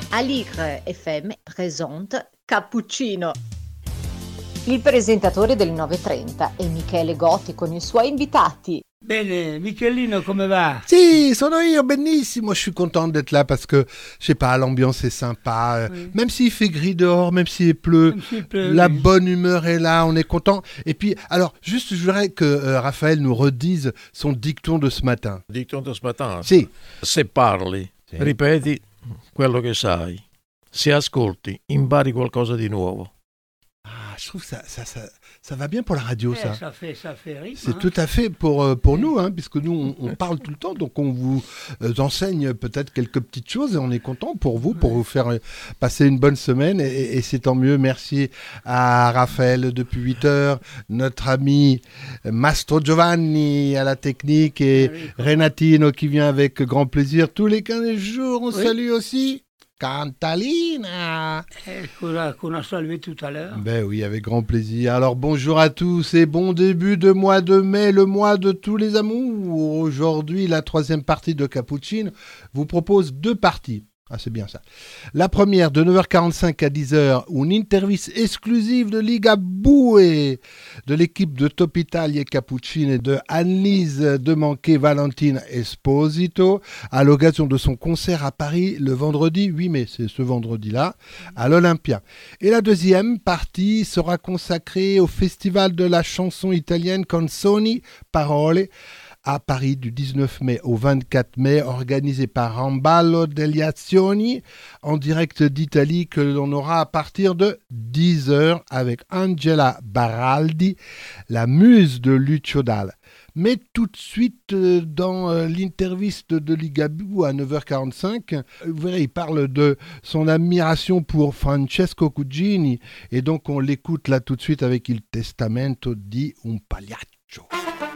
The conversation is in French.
Aligre FM presente Cappuccino. Il presentatore del 9.30 è Michele Gotti con i suoi invitati. Bene, Michelino, come va? Si, sono io, benissimo, je suis content d'être là parce que, je sais pas, l'ambiance est sympa, Oui. même s'il fait gris dehors, même s'il pleut, Même s'il pleut, la oui. bonne humeur est là, on est content. Et puis, alors, juste, je voudrais que Raphaël nous redise son dicton de ce matin. Dicton de ce matin. Si. Se parli, Sì. ripeti quello che sai. Se ascolti, impari qualcosa di nuovo. Ah, je trouve que ça va bien pour la radio, ça. Ça fait rire. C'est tout à fait pour nous, hein, puisque nous, on parle tout le temps, donc on vous enseigne peut-être quelques petites choses et on est content pour vous faire passer une bonne semaine et c'est tant mieux. Merci à Raphaël depuis 8 heures, notre ami Mastro Giovanni à la technique et Renatino qui vient avec grand plaisir tous les 15 jours. On Oui. salue aussi Cantalina. Qu'on a salué tout à l'heure. Ben oui, avec grand plaisir. Alors bonjour à tous et bon début de mois de mai, le mois de tous les amours. Aujourd'hui, la 3e partie de Cappuccino vous propose 2 parties. Ah, c'est bien ça. La première de 9h45 à 10h, une interview exclusive de Liga Bue de l'équipe de Top Italia Cappuccino et de Annelise Demanquet Valentine Esposito à l'occasion de son concert à Paris le vendredi 8 mai, c'est ce vendredi-là, à l'Olympia. Et la deuxième partie sera consacrée au Festival de la chanson italienne Canzoni Parole à Paris du 19 mai au 24 mai, organisé par Ramballo degli Azioni, en direct d'Italie, que l'on aura à partir de 10h avec Angela Baraldi, la muse de Lucio Dalla. Mais tout de suite, dans l'interview de Ligabue à 9h45, vous verrez, il parle de son admiration pour Francesco Cugini, et donc on l'écoute là tout de suite avec Il Testamento di un Pagliaccio.